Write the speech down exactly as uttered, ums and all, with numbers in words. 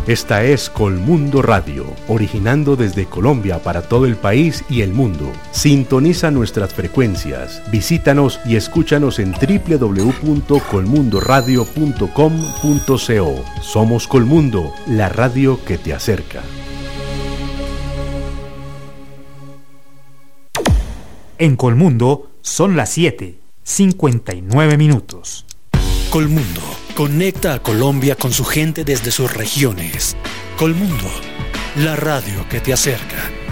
Esta es Colmundo Radio, originando desde Colombia para todo el país y el mundo. Sintoniza nuestras frecuencias, visítanos y escúchanos en doble u doble u doble u punto colmundo radio punto com punto co. Somos Colmundo, la radio que te acerca. En Colmundo son las siete, cincuenta y nueve minutos. Colmundo conecta a Colombia con su gente desde sus regiones. Colmundo, la radio que te acerca.